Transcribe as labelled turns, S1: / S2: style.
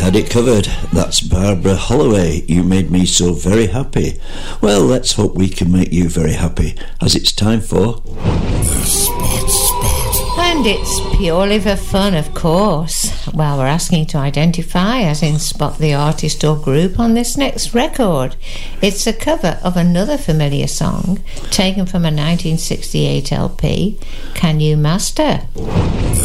S1: had it covered. That's Barbara Holloway. You made me so very happy. Well, let's hope we can make you very happy, as it's time for
S2: The Spot.
S3: And it's purely for fun, of course. Well, we're asking you to identify, as in spot the artist or group on this next record. It's a cover of another familiar song, taken from a 1968 LP, Can You Master?